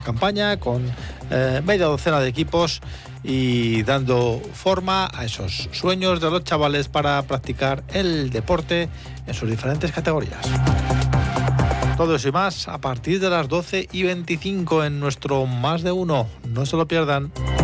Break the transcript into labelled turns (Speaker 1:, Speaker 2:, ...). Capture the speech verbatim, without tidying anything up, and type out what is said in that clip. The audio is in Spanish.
Speaker 1: campaña con eh, media docena de equipos y dando forma a esos sueños de los chavales para practicar el deporte en sus diferentes categorías. Todo eso y más a partir de las doce y veinticinco en nuestro Más de Uno. No se lo pierdan.